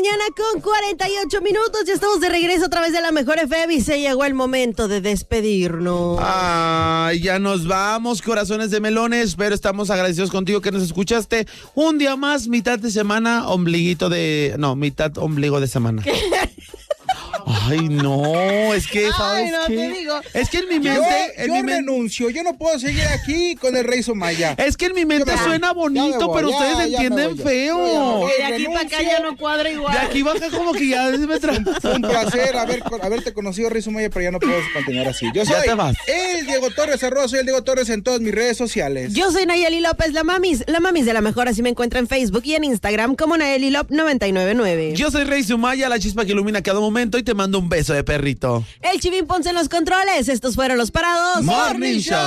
mañana con 48 minutos. Ya estamos de regreso a través de la Mejor FM y se llegó el momento de despedirnos. Ay, ya nos vamos, corazones de melones, pero estamos agradecidos contigo que nos escuchaste un día más, mitad de semana, mitad ombligo de semana. Ay, no, es que, ¿sabes qué? Te digo. Es que en mi mente... Yo renuncio, yo no puedo seguir aquí con el Rey Sumaya. Es que en mi mente suena bonito, pero ustedes entienden feo. De aquí para acá ya no cuadra igual. De aquí baja como que ya se me Fue un placer haberte conocido, Rey Sumaya, pero ya no puedo continuar así. Yo soy el Diego Torres, soy el Diego Torres en todas mis redes sociales. Yo soy Nayeli López, la mamis de la mejor, así me encuentra en Facebook y en Instagram como Nayeli Lop 999. Yo soy Rey Sumaya, la chispa que ilumina cada momento, y te mando un beso de perrito. El Chivín Ponce en los controles. Estos fueron los Parados Morning Show.